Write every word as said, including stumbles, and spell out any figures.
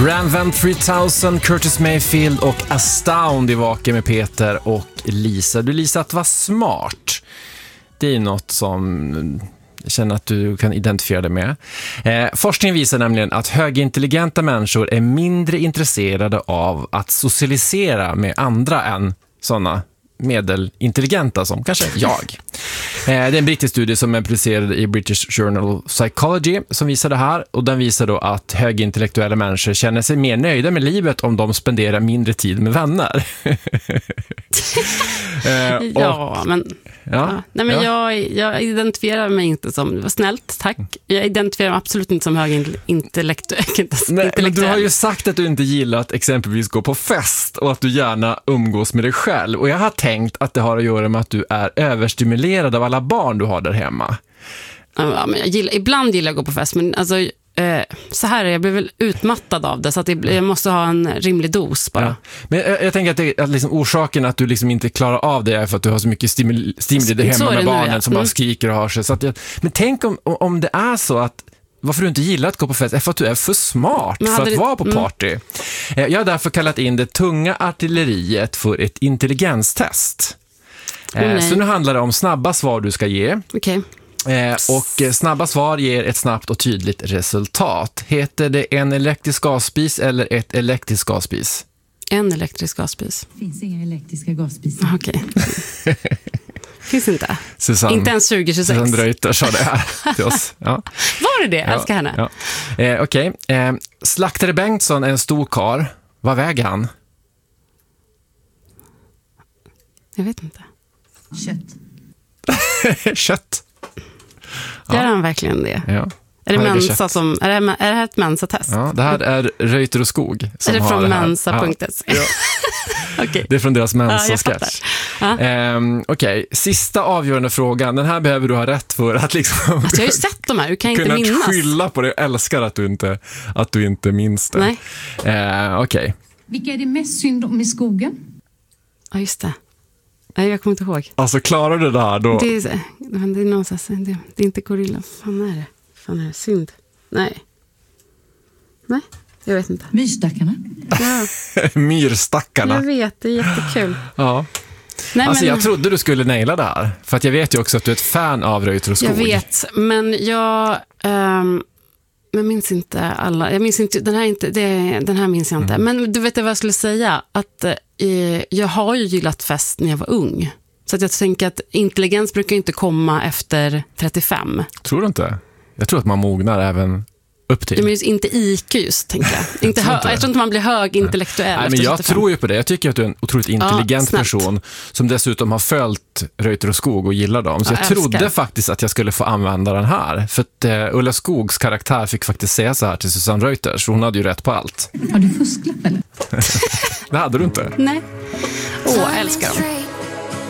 Bram Van tre tusen, Curtis Mayfield och Astound i Vaken med Peter och Lisa. Du, Lisa, att vara smart, det är något som jag känner att du kan identifiera dig med. Eh, forskning visar nämligen att högintelligenta människor är mindre intresserade av att socialisera med andra än sådana medelintelligenta som kanske jag. Eh, det är en brittisk studie som är publicerad i British Journal of Psychology som visar det här, och den visar då att högintellektuella människor känner sig mer nöjda med livet om de spenderar mindre tid med vänner. eh, och, ja, men, ja, ja. Nej, men ja. Jag, jag identifierar mig inte som, det var snällt, tack. Jag identifierar mig absolut inte som högintellektuell. Nej, men du har ju sagt att du inte gillar att exempelvis gå på fest och att du gärna umgås med dig själv. Och jag har tänkt att det har att göra med att du är överstimulerad av alla barn du har där hemma. Ja, men jag gillar, ibland gillar jag att gå på fest, men alltså, eh, så här är jag blir väl utmattad av det, så att det, jag måste ha en rimlig dos bara. Ja. Men jag, jag tänker att, det, att liksom orsaken att du liksom inte klarar av det är för att du har så mycket stimuli, stimuli där hemma med barnen nu, ja. som mm. bara skriker och har sig. Så att jag, men tänk om, om det är så att varför du inte gillar att gå på fest är för att du är för smart för att det, vara på party. Mm. Jag har därför kallat in det tunga artilleriet för ett intelligenstest. Oh, så nu handlar det om snabba svar du ska ge. Okej. Eh, och snabba svar ger ett snabbt och tydligt resultat. Heter det en elektrisk gasspis eller ett elektriskt gasspis? En elektrisk gasspis. Det finns inga elektriska gasspisar. Okej. Finns inte. Susanne, inte ens tjugo tjugosex. Susanne Reuter sa det här till oss. Ja. Var det det? Jag älskar henne. Ja. Eh, Okej. Okay. Eh, Slaktare Bengtsson är en stor karl. Vad väger han? Jag vet inte. Kött. Kött. Gör ja. han verkligen det? Ja. Är det, mensa som, är, det, är det här ett Mensa-test? Ja, det här är Reuter och Skog. Som är det från mensa punkt se? Ja. Ja. Okay. Det är från deras Mensa-sketch. Ja, um, Okej, okay. Sista avgörande frågan. Den här behöver du ha rätt för att liksom... Alltså, jag har ju sett de här, hur kan jag inte minnas? Kunna skylla på det. Jag älskar att du inte, att du inte minns det. Nej. Uh, Okej. Okay. Vilka är det mest synd om i skogen? Ja, just det. Nej, jag kommer inte ihåg. Alltså, klarar du det här då? Det är, det är någonstans, det, det är inte gorilla. Fan är det? Fan är det? Synd? Nej. Nej, jag vet inte. Myrstackarna. Ja. Myrstackarna. Jag vet, det är jättekul. Ja. Nej, alltså, men... jag trodde du skulle naila det här. För att jag vet ju också att du är ett fan av Reuter och Skog. Jag vet, men jag... Um... Men minns inte alla. Jag minns inte, den här, inte, det, den här minns jag inte. Mm. Men du vet vad jag skulle säga? Att eh, jag har ju gillat fest när jag var ung. Så att jag tänker att intelligens brukar inte komma efter trettiofem. Tror du inte? Jag tror att man mognar även upp till. Men just inte I Q just, tänker jag. Inte jag, tror hö- inte jag tror inte man blir högintellektuell. Nej, men jag trettiofem. Tror ju på det. Jag tycker att du är en otroligt intelligent ja, person som dessutom har följt Reuter och Skog och gillar dem. Så ja, jag älskar. trodde faktiskt att jag skulle få använda den här. För att uh, Ulla Skogs karaktär fick faktiskt säga så här till Susanne Reuter. Så hon hade ju rätt på allt. Har du fusklapp eller? Det hade du inte. Nej. Åh, oh, älskar dem.